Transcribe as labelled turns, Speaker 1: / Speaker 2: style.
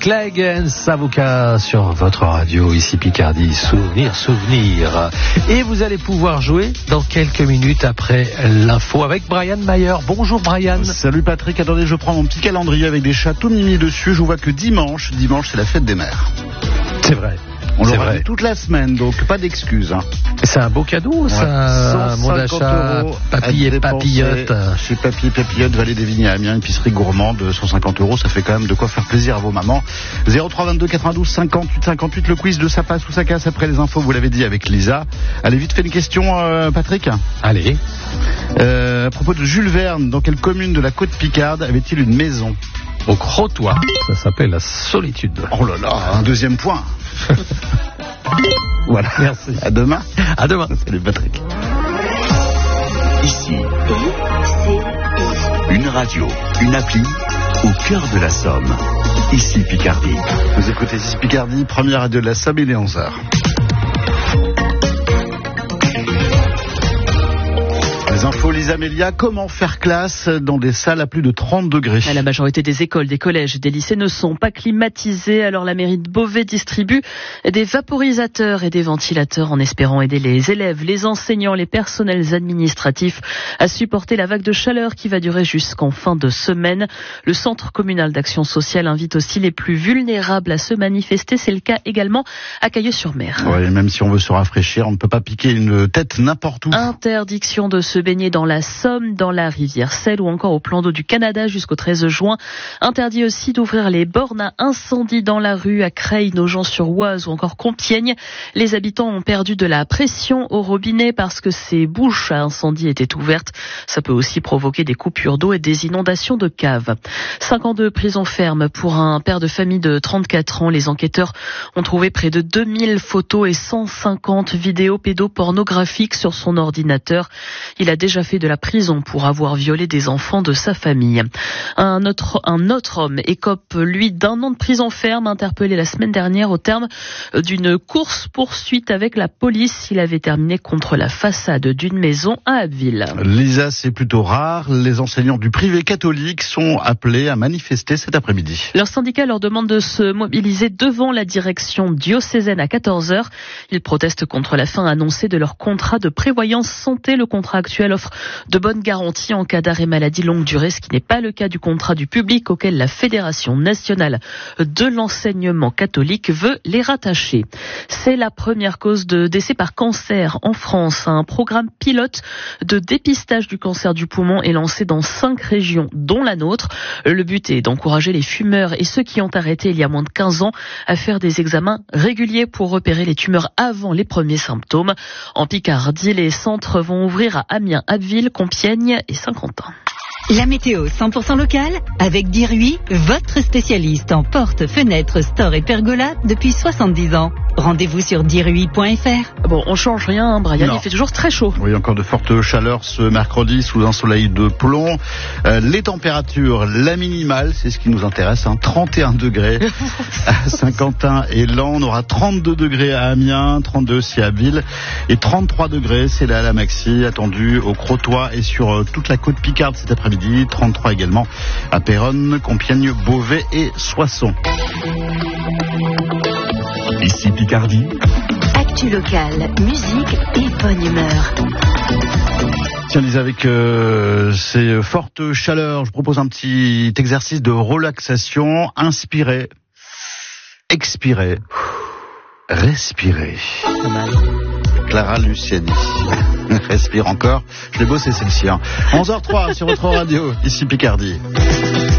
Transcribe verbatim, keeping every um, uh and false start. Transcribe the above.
Speaker 1: Clegg Savoca sur votre radio, ici Picardie, souvenir, souvenir. Et vous allez pouvoir jouer dans quelques minutes après l'info avec Brian Mayer. Bonjour Brian.
Speaker 2: Salut Patrick, attendez, je prends mon petit calendrier avec des chats tout mimi dessus. Je vois que dimanche, dimanche c'est la fête des mères.
Speaker 1: C'est vrai.
Speaker 2: On l'aura vu toute la semaine, donc pas d'excuses. Hein.
Speaker 1: C'est un beau cadeau, ça, mon d'achat papy et papillote.
Speaker 2: Chez Papy et Papillote, Vallée des Vignes à Amiens, une épicerie gourmande, cent cinquante euros, ça fait quand même de quoi faire plaisir à vos mamans. zéro trois vingt-deux quatre-vingt-douze cinquante-huit cinquante-huit, le quiz de ça passe ou ça casse après les infos, vous l'avez dit avec Lisa. Allez, vite fait une question, euh, Patrick.
Speaker 1: Allez.
Speaker 2: Euh, à propos de Jules Verne, dans quelle commune de la côte Picarde avait-il une maison?
Speaker 1: Au Crotoy. Ça s'appelle la solitude.
Speaker 2: Oh là là, un deuxième point. Voilà.
Speaker 1: Merci.
Speaker 2: À demain.
Speaker 1: À demain.
Speaker 2: Salut Patrick.
Speaker 3: Ici, une radio, une appli au cœur de la Somme. Ici Picardie.
Speaker 2: Vous écoutez ici Picardie, première radio de la Somme, il est onze heures. Les infos, Lisa Mélia, comment faire classe dans des salles à plus de trente degrés?
Speaker 4: La majorité des écoles, des collèges et des lycées ne sont pas climatisées, alors la mairie de Beauvais distribue des vaporisateurs et des ventilateurs en espérant aider les élèves, les enseignants, les personnels administratifs à supporter la vague de chaleur qui va durer jusqu'en fin de semaine. Le Centre communal d'action sociale invite aussi les plus vulnérables à se manifester. C'est le cas également à Cailleux-sur-Mer.
Speaker 2: Oui, même si on veut se rafraîchir, on ne peut pas piquer une tête n'importe où.
Speaker 4: Interdiction de se baigner dans la Somme, dans la rivière Selle ou encore au plan d'eau du Canada jusqu'au treize juin. Interdit aussi d'ouvrir les bornes à incendie dans la rue à Creil, Nogent-sur-Oise ou encore Compiègne. Les habitants ont perdu de la pression au robinet parce que ces bouches à incendie étaient ouvertes. Ça peut aussi provoquer des coupures d'eau et des inondations de caves. cinq ans de prison ferme pour un père de famille de trente-quatre ans. Les enquêteurs ont trouvé près de deux mille photos et cent cinquante vidéos pédopornographiques sur son ordinateur. Il a déjà fait de la prison pour avoir violé des enfants de sa famille. Un autre, un autre homme écope, lui, d'un an de prison ferme, interpellé la semaine dernière au terme d'une course-poursuite avec la police. Il avait terminé contre la façade d'une maison à Abbeville.
Speaker 2: Lisa, c'est plutôt rare. Les enseignants du privé catholique sont appelés à manifester cet après-midi.
Speaker 4: Leur syndicat leur demande de se mobiliser devant la direction diocésaine à quatorze heures. Ils protestent contre la fin annoncée de leur contrat de prévoyance santé. Le contrat actuel offre de bonnes garanties en cas d'arrêt maladie longue durée, ce qui n'est pas le cas du contrat du public auquel la Fédération nationale de l'enseignement catholique veut les rattacher. C'est la première cause de décès par cancer en France. Un programme pilote de dépistage du cancer du poumon est lancé dans cinq régions, dont la nôtre. Le but est d'encourager les fumeurs et ceux qui ont arrêté il y a moins de quinze ans à faire des examens réguliers pour repérer les tumeurs avant les premiers symptômes. En Picardie, les centres vont ouvrir à Amiens, Abbeville, Compiègne et Saint-Quentin.
Speaker 5: La météo cent pour cent locale avec Diruy, votre spécialiste en portes, fenêtres, stores et pergolas depuis soixante-dix ans. Rendez-vous sur diruy point f r.
Speaker 4: Bon, on change rien, hein, Brian,
Speaker 2: non.
Speaker 4: Il fait toujours très chaud.
Speaker 2: Oui, encore de fortes chaleurs ce mercredi sous un soleil de plomb. Euh, les températures, la minimale, c'est ce qui nous intéresse, hein, trente et un degrés à Saint-Quentin et Laon. On aura trente-deux degrés à Amiens, trente-deux aussi à Abbeville et trente-trois degrés, c'est là la maxi attendue au Crotoy et sur euh, toute la côte Picarde cet après-midi. trente-trois également à Péronne, Compiègne, Beauvais et Soissons.
Speaker 3: Ici Picardie.
Speaker 5: Actu locale, musique et bonne humeur.
Speaker 2: Tiens, Lisa, avec euh, ces fortes chaleurs, je propose un petit exercice de relaxation. Inspirez, expirez, respirez. Clara Luciani. Respire encore. Je l'ai bossé celle-ci. Hein. onze heures zéro trois sur votre radio, ici Picardie.